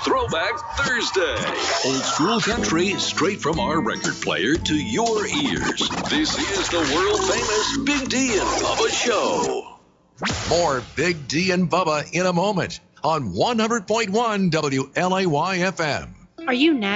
Throwback Thursday. Old school country straight from our record player to your ears. This is the world famous Big D and Bubba Show. More Big D and Bubba in a moment on 100.1 WLAY FM. Are you now